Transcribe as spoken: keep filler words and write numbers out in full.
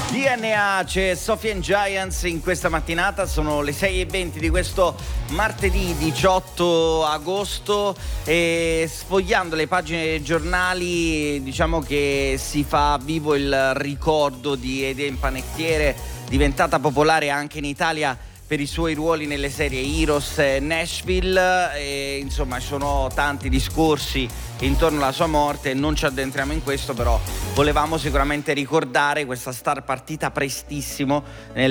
D N A, c'è Sophie and Giants in questa mattinata, sono le sei e venti di questo martedì diciotto agosto e sfogliando le pagine dei giornali diciamo che si fa vivo il ricordo di Eden Panettiere, diventata popolare anche in Italia per i suoi ruoli nelle serie Heroes e Nashville, e insomma ci sono tanti discorsi intorno alla sua morte, non ci addentriamo in questo, però volevamo sicuramente ricordare questa star partita prestissimo nel